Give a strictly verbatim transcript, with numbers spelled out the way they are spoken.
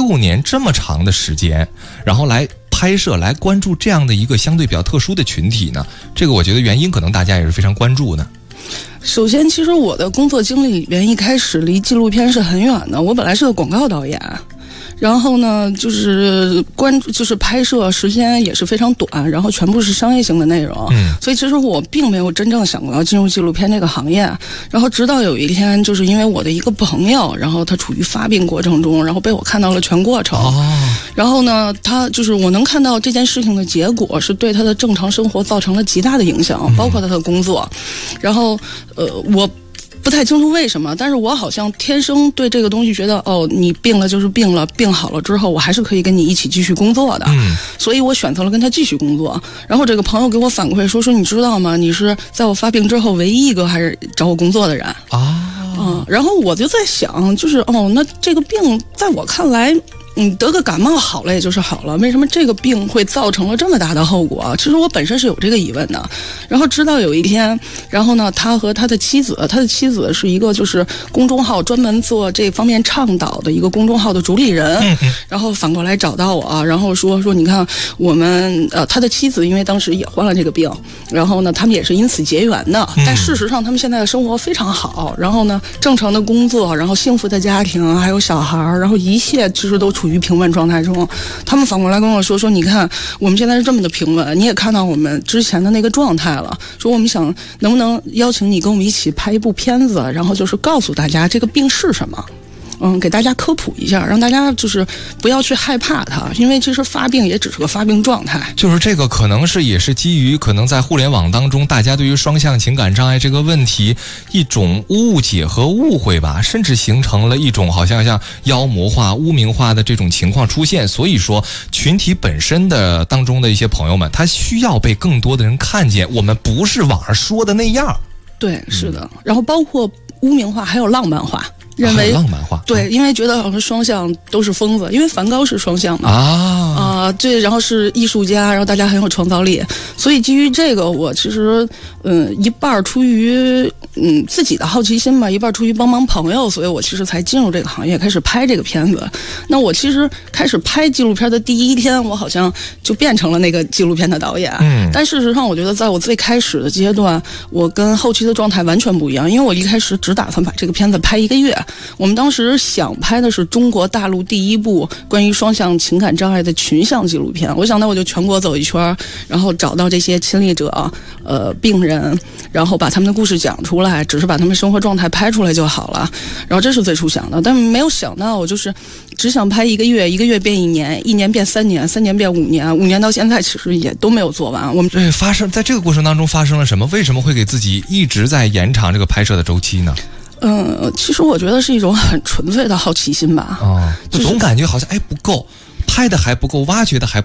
六年这么长的时间，然后来拍摄来关注这样的一个相对比较特殊的群体呢？这个我觉得原因可能大家也是非常关注的。 首先，其实我的工作经历里边一开始离纪录片是很远的，我本来是个广告导演。然后呢，就是关就是拍摄时间也是非常短，然后全部是商业性的内容，嗯，所以其实我并没有真正想过要进入纪录片这个行业。然后直到有一天，就是因为我的一个朋友，然后他处于发病过程中，然后被我看到了全过程。哦，然后呢，他就是我能看到这件事情的结果是对他的正常生活造成了极大的影响，包括他的工作。然后，呃，我。不太清楚为什么，但是我好像天生对这个东西觉得，哦，你病了就是病了，病好了之后，我还是可以跟你一起继续工作的。嗯，所以我选择了跟他继续工作。然后这个朋友给我反馈说，说你知道吗？你是在我发病之后唯一一个还是找我工作的人啊。嗯，然后我就在想，就是哦，那这个病在我看来。你得个感冒好了也就是好了，为什么这个病会造成了这么大的后果？其实我本身是有这个疑问的。然后直到有一天，然后呢，他和他的妻子，他的妻子是一个就是公众号专门做这方面倡导的一个公众号的主理人，然后反过来找到我，然后说说你看我们呃他的妻子因为当时也患了这个病，然后呢他们也是因此结缘的，但事实上他们现在的生活非常好，然后呢正常的工作，然后幸福的家庭，还有小孩，然后一切其实都处于平稳状态中。他们反过来跟我说说，你看我们现在是这么的平稳，你也看到我们之前的那个状态了，说我们想能不能邀请你跟我们一起拍一部片子，然后就是告诉大家这个病是什么。嗯，给大家科普一下，让大家就是不要去害怕它，因为其实发病也只是个发病状态。 就是这个可能是也是基于可能在互联网当中，大家对于双向情感障碍这个问题一种误解和误会吧，甚至形成了一种好像像妖魔化、污名化的这种情况出现。所以说，群体本身的当中的一些朋友们，他需要被更多的人看见，我们不是网上说的那样。 对，是的。嗯、然后包括污名化，还有浪漫化。认为、 啊、浪漫化， 对，因为觉得好像双向都是疯子，因为梵高是双向嘛，啊啊，对，然后是艺术家，然后大家很有创造力，所以基于这个，我其实嗯一半出于嗯自己的好奇心吧，一半出于帮忙朋友，所以我其实才进入这个行业，开始拍这个片子。那我其实开始拍纪录片的第一天，我好像就变成了那个纪录片的导演，嗯，但事实上，我觉得在我最开始的阶段，我跟后期的状态完全不一样，因为我一开始只打算把这个片子拍一个月。我们当时想拍的是中国大陆第一部关于双向情感障碍的群像纪录片。我想那我就全国走一圈，然后找到这些亲历者、呃病人，然后把他们的故事讲出来，只是把他们生活状态拍出来就好了。然后这是最初想的，但没有想到我就是只想拍一个月，一个月变一年，一年变三年，三年变五年，五年到现在其实也都没有做完。我们对发生在这个过程当中发生了什么？为什么会给自己一直在延长这个拍摄的周期呢？ 嗯，其实我觉得是一种很纯粹的好奇心吧。 哦，就总感觉好像哎不够，拍的还不够，挖掘的还